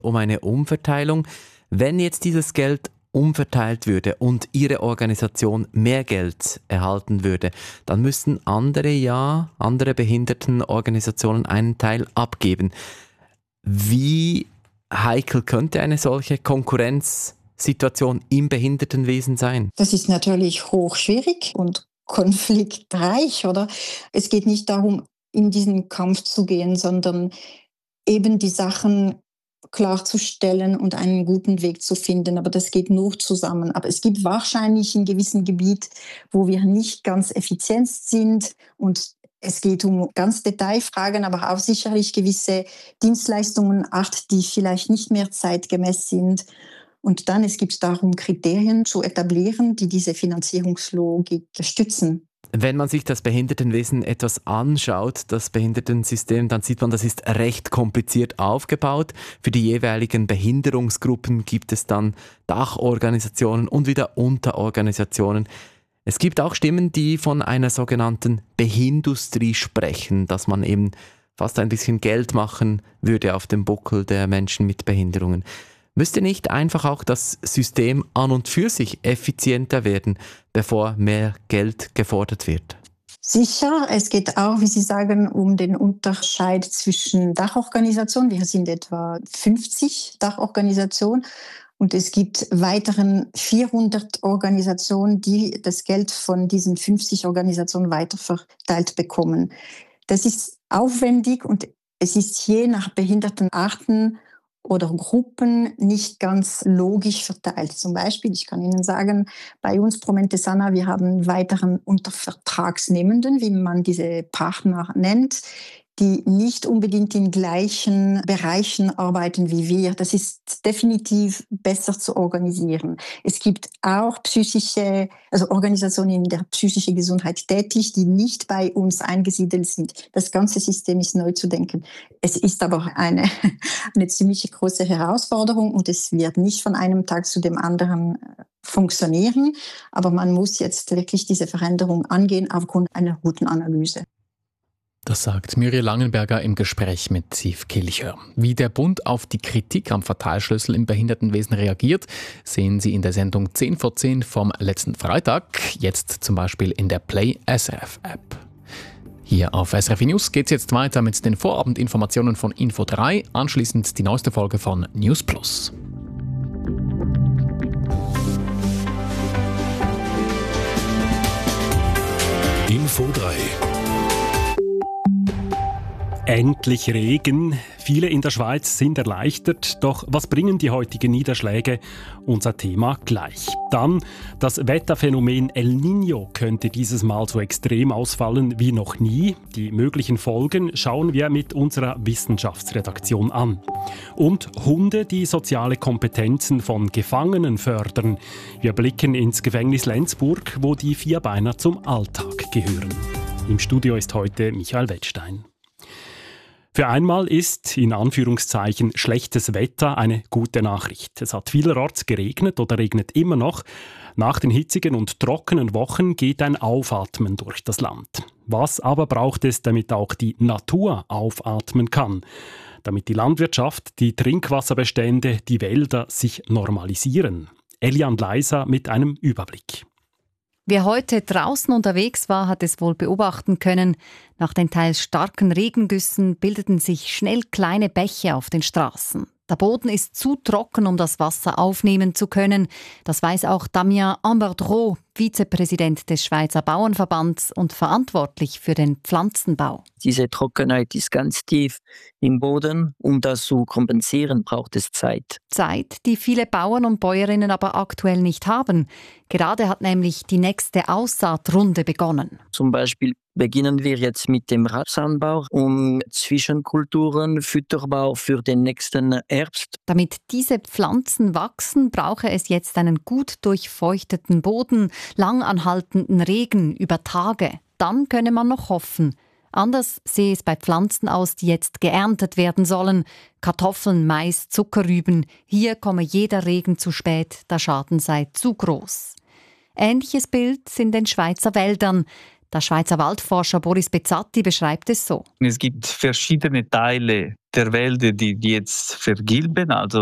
um eine Umverteilung. Wenn jetzt dieses Geld umverteilt würde und Ihre Organisation mehr Geld erhalten würde, dann müssten andere Behindertenorganisationen einen Teil abgeben. Wie heikel könnte eine solche Konkurrenzsituation im Behindertenwesen sein? Das ist natürlich hochschwierig und konfliktreich, oder? Es geht nicht darum, in diesen Kampf zu gehen, sondern eben die Sachen klarzustellen und einen guten Weg zu finden. Aber das geht nur zusammen. Aber es gibt wahrscheinlich in gewissen Gebieten, wo wir nicht ganz effizient sind und es geht um ganz Detailfragen, aber auch sicherlich gewisse Dienstleistungen, die vielleicht nicht mehr zeitgemäß sind. Und dann es gibt darum, Kriterien zu etablieren, die diese Finanzierungslogik stützen. Wenn man sich das Behindertenwesen etwas anschaut, das Behindertensystem, dann sieht man, das ist recht kompliziert aufgebaut. Für die jeweiligen Behinderungsgruppen gibt es dann Dachorganisationen und wieder Unterorganisationen. Es gibt auch Stimmen, die von einer sogenannten Behindustrie sprechen, dass man eben fast ein bisschen Geld machen würde auf dem Buckel der Menschen mit Behinderungen. Müsste nicht einfach auch das System an und für sich effizienter werden, bevor mehr Geld gefordert wird? Sicher, es geht auch, wie Sie sagen, um den Unterschied zwischen Dachorganisationen. Wir sind etwa 50 Dachorganisationen und es gibt weiteren 400 Organisationen, die das Geld von diesen 50 Organisationen weiterverteilt bekommen. Das ist aufwendig und es ist je nach Behindertenarten oder Gruppen nicht ganz logisch verteilt. Zum Beispiel, ich kann Ihnen sagen, bei uns Pro Mente Sana, wir haben weiteren Untervertragsnehmenden, wie man diese Partner nennt, die nicht unbedingt in gleichen Bereichen arbeiten wie wir. Das ist definitiv besser zu organisieren. Es gibt auch Organisationen in der psychischen Gesundheit tätig, die nicht bei uns eingesiedelt sind. Das ganze System ist neu zu denken. Es ist aber eine ziemlich große Herausforderung und es wird nicht von einem Tag zu dem anderen funktionieren. Aber man muss jetzt wirklich diese Veränderung angehen aufgrund einer guten Analyse. Das sagt Muriel Langenberger im Gespräch mit Siv Kilcher. Wie der Bund auf die Kritik am Verteilschlüssel im Behindertenwesen reagiert, sehen Sie in der Sendung 10 vor 10 vom letzten Freitag, jetzt zum Beispiel in der Play SRF App. Hier auf SRF News geht es jetzt weiter mit den Vorabendinformationen von Info 3, anschließend die neueste Folge von News Plus. Info 3. Endlich Regen. Viele in der Schweiz sind erleichtert. Doch was bringen die heutigen Niederschläge? Unser Thema gleich. Dann, das Wetterphänomen El Niño könnte dieses Mal so extrem ausfallen wie noch nie. Die möglichen Folgen schauen wir mit unserer Wissenschaftsredaktion an. Und Hunde, die soziale Kompetenzen von Gefangenen fördern. Wir blicken ins Gefängnis Lenzburg, wo die Vierbeiner zum Alltag gehören. Im Studio ist heute Michael Wettstein. Für einmal ist, in Anführungszeichen, schlechtes Wetter eine gute Nachricht. Es hat vielerorts geregnet oder regnet immer noch. Nach den hitzigen und trockenen Wochen geht ein Aufatmen durch das Land. Was aber braucht es, damit auch die Natur aufatmen kann? Damit die Landwirtschaft, die Trinkwasserbestände, die Wälder sich normalisieren? Elian Leiser mit einem Überblick. Wer heute draußen unterwegs war, hat es wohl beobachten können. Nach den teils starken Regengüssen bildeten sich schnell kleine Bäche auf den Straßen. Der Boden ist zu trocken, um das Wasser aufnehmen zu können. Das weiß auch Damien Amberdreau, Vizepräsident des Schweizer Bauernverbands und verantwortlich für den Pflanzenbau. Diese Trockenheit ist ganz tief im Boden. Um das zu kompensieren, braucht es Zeit. Zeit, die viele Bauern und Bäuerinnen aber aktuell nicht haben. Gerade hat nämlich die nächste Aussaatrunde begonnen. Zum Beispiel beginnen wir jetzt mit dem Rapsanbau, um Zwischenkulturen, Fütterbau für den nächsten Herbst. Damit diese Pflanzen wachsen, brauche es jetzt einen gut durchfeuchteten Boden, langanhaltenden Regen über Tage. Dann könne man noch hoffen. Anders sehe es bei Pflanzen aus, die jetzt geerntet werden sollen. Kartoffeln, Mais, Zuckerrüben. Hier komme jeder Regen zu spät, der Schaden sei zu groß. Ähnliches Bild in den Schweizer Wäldern. Der Schweizer Waldforscher Boris Bezzatti beschreibt es so. Es gibt verschiedene Teile der Wälder, die jetzt vergilben, also